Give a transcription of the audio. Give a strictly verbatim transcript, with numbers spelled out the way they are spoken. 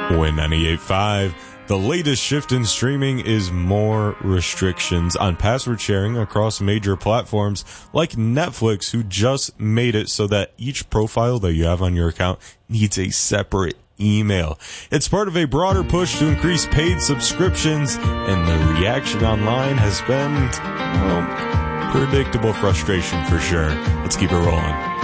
Win ninety-eight point five. The latest shift in streaming is more restrictions on password sharing across major platforms like Netflix, who just made it so that each profile that you have on your account needs a separate email. It's part of a broader push to increase paid subscriptions, and the reaction online has been, well, predictable frustration for sure. Let's keep it rolling.